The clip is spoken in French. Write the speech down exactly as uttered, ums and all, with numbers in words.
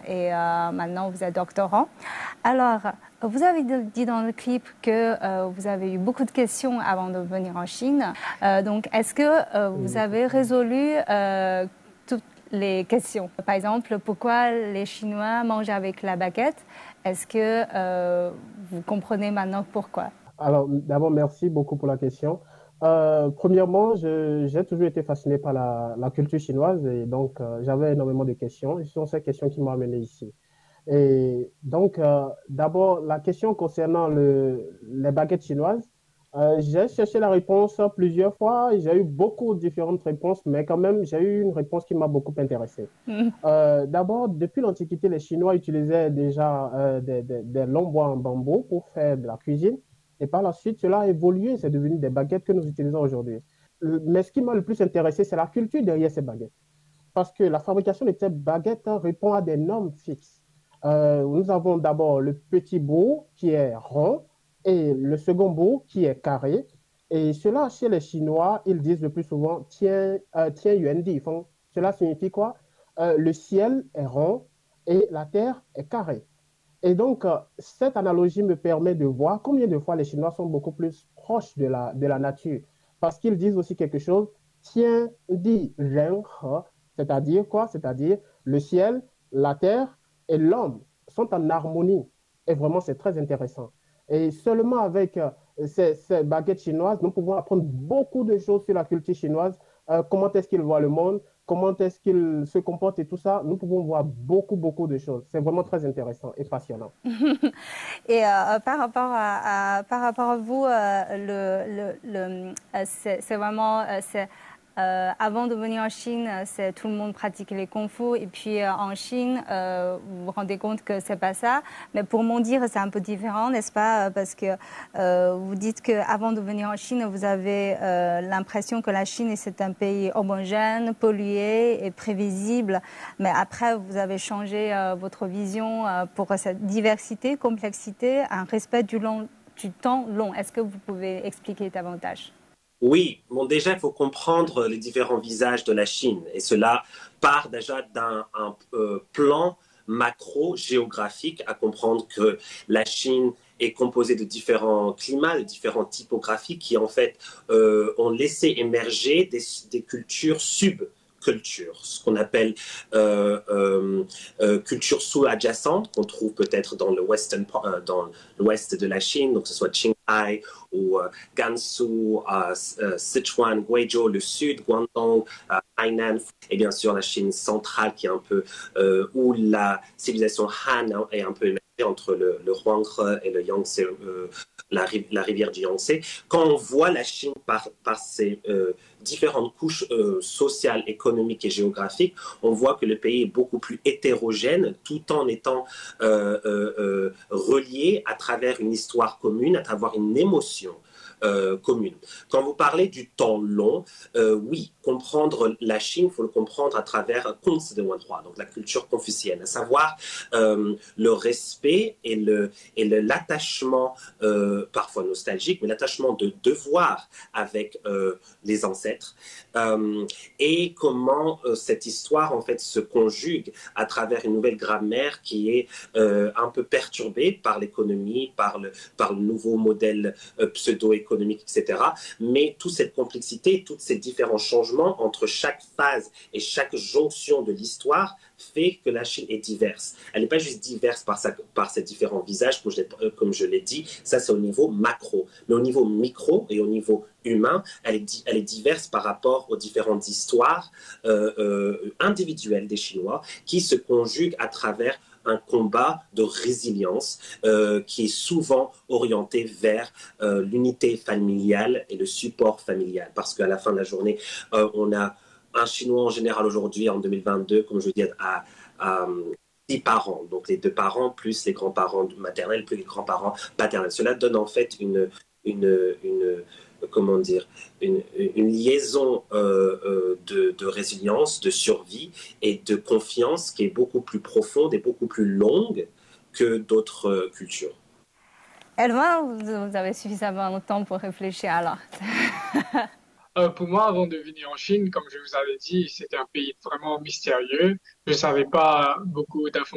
et euh, maintenant vous êtes doctorant. Alors, vous avez dit dans le clip que euh, vous avez eu beaucoup de questions avant de venir en Chine. Euh, donc, est-ce que euh, vous avez résolu euh, toutes les questions? Par exemple, pourquoi les Chinois mangent avec la baguette? Est-ce que euh, vous comprenez maintenant pourquoi? Alors, d'abord, merci beaucoup pour la question. Euh, premièrement, je- j'ai toujours été fasciné par la, la culture chinoise et donc euh, j'avais énormément de questions. Et ce sont ces questions qui m'ont amené ici. Et donc, euh, d'abord, la question concernant le, les baguettes chinoises, euh, j'ai cherché la réponse plusieurs fois. J'ai eu beaucoup de différentes réponses, mais quand même, j'ai eu une réponse qui m'a beaucoup intéressé. Euh, d'abord, depuis l'Antiquité, les Chinois utilisaient déjà euh, des, des, des longs bois en bambou pour faire de la cuisine. Et par la suite, cela a évolué, c'est devenu des baguettes que nous utilisons aujourd'hui. Euh, Mais ce qui m'a le plus intéressé, c'est la culture derrière ces baguettes. Parce que la fabrication de ces baguettes répond à des normes fixes. Euh, nous avons d'abord le petit bout qui est rond et le second bout qui est carré. Et cela, chez les Chinois, ils disent le plus souvent tiens, euh, tiens yuan di. Font- Cela signifie quoi? Euh, le ciel est rond et la terre est carrée. Et donc, euh, cette analogie me permet de voir combien de fois les Chinois sont beaucoup plus proches de la, de la nature. Parce qu'ils disent aussi quelque chose, tiens di ren he, c'est-à-dire quoi? C'est-à-dire le ciel, la terre et l'homme sont en harmonie. Et vraiment, c'est très intéressant. Et seulement avec euh, ces, ces baguettes chinoises, nous pouvons apprendre beaucoup de choses sur la culture chinoise, euh, comment est-ce qu'ils voient le monde, comment est-ce qu'ils se comportent et tout ça. Nous pouvons voir beaucoup, beaucoup de choses. C'est vraiment très intéressant et passionnant. Et euh, par rapport à, à- par rapport à vous, euh, le, le, le- euh, c'est c'est vraiment, euh, c'est, euh, avant de venir en Chine, euh, c'est tout le monde pratique les kung-fu. Et puis euh, en Chine, euh, vous vous rendez compte que c'est pas ça. Mais pour mon dire, c'est un peu différent, n'est-ce pas? Euh, Parce que euh, vous dites qu'avant de venir en Chine, vous avez euh, l'impression que la Chine c'est un pays homogène, pollué et prévisible. Mais après, vous avez changé euh, votre vision euh, pour cette diversité, complexité, un respect du, long, du temps long. Est-ce que vous pouvez expliquer davantage? Oui, bon, déjà, il faut comprendre les différents visages de la Chine. Et cela part déjà d'un un, euh, plan macro-géographique à comprendre que la Chine est composée de différents climats, de différentes typographies qui, en fait, euh, ont laissé émerger des, des cultures sub culture, ce qu'on appelle euh, euh, euh, culture sous-adjacente, qu'on trouve peut-être dans le western, euh, dans l'ouest de la Chine, donc que ce soit Qinghai ou euh, Gansu, euh, euh, Sichuan, Guizhou, le sud, Guangdong, euh, Hainan, et bien sûr la Chine centrale qui est un peu euh, où la civilisation Han hein, est un peu émergée entre le, le Huanghe et le Yangtze, euh, la, la, rivière du Yangtze. Quand on voit la Chine par, par ses euh, différentes couches euh, sociales, économiques et géographiques, on voit que le pays est beaucoup plus hétérogène tout en étant euh, euh, euh, relié à travers une histoire commune, à travers une émotion. Euh, commune. Quand vous parlez du temps long, euh, oui, comprendre la Chine, il faut le comprendre à travers Kunzi de Wanhua, donc la culture confucienne, à savoir euh, le respect et le et le l'attachement euh, parfois nostalgique, mais l'attachement de devoir avec euh, les ancêtres euh, et comment euh, cette histoire en fait se conjugue à travers une nouvelle grammaire qui est euh, un peu perturbée par l'économie, par le par le nouveau modèle euh, pseudo-économique économique, et cetera. Mais toute cette complexité, tous ces différents changements entre chaque phase et chaque jonction de l'histoire fait que la Chine est diverse. Elle n'est pas juste diverse par, sa, par ses différents visages, comme je, comme je l'ai dit, ça c'est au niveau macro. Mais au niveau micro et au niveau humain, elle est, elle est diverse par rapport aux différentes histoires euh, euh, individuelles des Chinois qui se conjuguent à travers un combat de résilience euh, qui est souvent orienté vers euh, l'unité familiale et le support familial. Parce qu'à la fin de la journée, euh, on a un Chinois en général aujourd'hui, en deux mille vingt-deux, comme je veux dire, à, à six parents. Donc les deux parents plus les grands-parents maternels plus les grands-parents paternels. Cela donne en fait une, une, une comment dire, une, une liaison euh, euh, de, de résilience, de survie et de confiance qui est beaucoup plus profonde et beaucoup plus longue que d'autres euh, cultures. Elma, vous avez suffisamment de temps pour réfléchir alors. Euh, pour moi, avant de venir en Chine, comme je vous avais dit, c'était un pays vraiment mystérieux. Je ne savais pas beaucoup d'informations